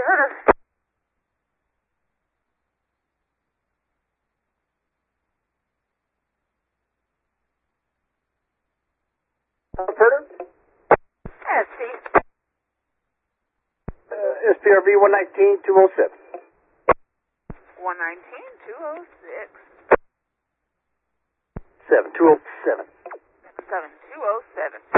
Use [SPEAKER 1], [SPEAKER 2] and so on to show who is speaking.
[SPEAKER 1] Curtis.
[SPEAKER 2] Operator?
[SPEAKER 1] Yes, Steve.
[SPEAKER 2] SPRV 119-207.
[SPEAKER 1] 119-206.
[SPEAKER 2] 207.
[SPEAKER 1] 7207.